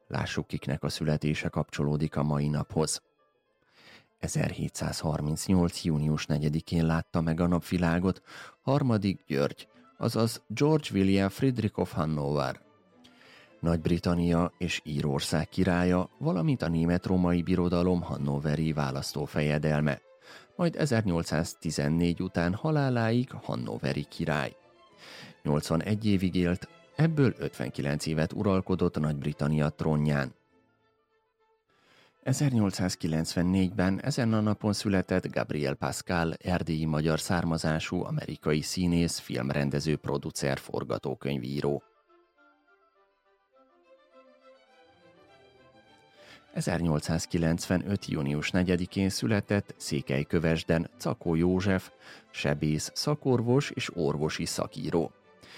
Lássuk, kiknek a születése kapcsolódik a mai naphoz. 1738. június 4-én látta meg a napvilágot harmadik György, azaz George William Friedrich of Hannover, Nagy-Britannia és Írország királya, valamint a Német-római Birodalom hannoveri választófejedelme, majd 1814 után haláláig hannoveri király. 81 évig élt, ebből 59 évet uralkodott Nagy-Britannia trónján. 1894-ben ezen a napon született Gabriel Pascal, erdélyi magyar származású amerikai színész, filmrendező, producer, forgatókönyvíró. 1895. június 4-én született Székelykövesden Czakó József, sebész, szakorvos és orvosi szakíró.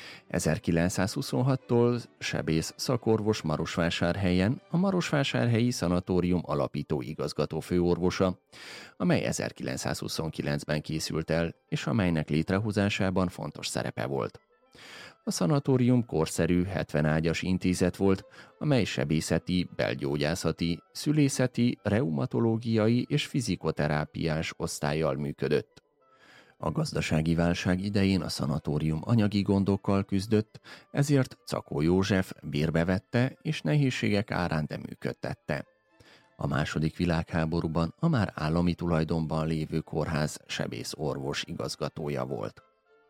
1926-tól sebész szakorvos Marosvásárhelyen, a Marosvásárhelyi Szanatórium alapító igazgató főorvosa, amely 1929-ben készült el, és amelynek létrehozásában fontos szerepe volt. A szanatórium korszerű 70 ágyas intézet volt, amely sebészeti, belgyógyászati, szülészeti, reumatológiai és fizikoterápiás osztállyal működött. A gazdasági válság idején a szanatórium anyagi gondokkal küzdött, ezért Czakó József bérbe vette és nehézségek árán de működtette. A II. Világháborúban a már állami tulajdonban lévő kórház sebész-orvos igazgatója volt.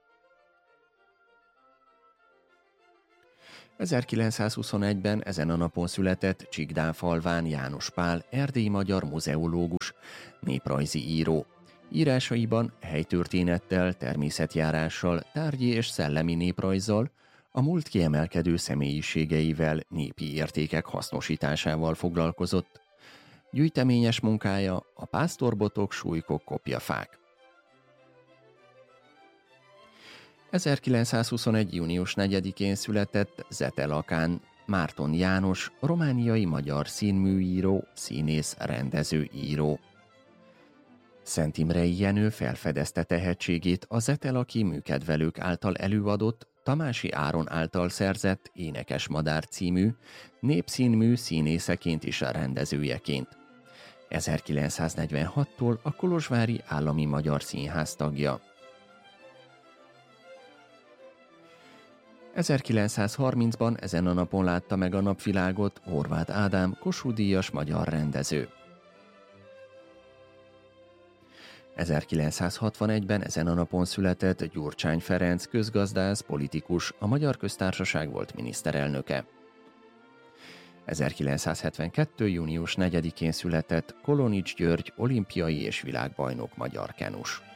1921-ben ezen a napon született Csikdánfalván János Pál, erdélyi magyar muzeológus, néprajzi író. Írásaiban helytörténettel, természetjárással, tárgyi és szellemi néprajzzal, a múlt kiemelkedő személyiségeivel, népi értékek hasznosításával foglalkozott. Gyűjteményes munkája a Pásztorbotok, Sulykok, Kopjafák. 1921. június 4-én született Zetelakán Márton János, romániai magyar színműíró, színész, rendező, író. Szent Imrei Jenő felfedezte tehetségét a zetelaki műkedvelők által előadott, Tamási Áron által szerzett Énekes Madár című népszínmű színészeként és a rendezőjeként. 1946-tól a Kolozsvári Állami Magyar Színház tagja. 1930-ban ezen a napon látta meg a napvilágot Horváth Ádám, Kossuth-díjas magyar rendező. 1961-ben ezen a napon született Gyurcsány Ferenc, közgazdász, politikus, a Magyar Köztársaság volt miniszterelnöke. 1972. június 4-én született Kolonics György, olimpiai és világbajnok magyar kenus.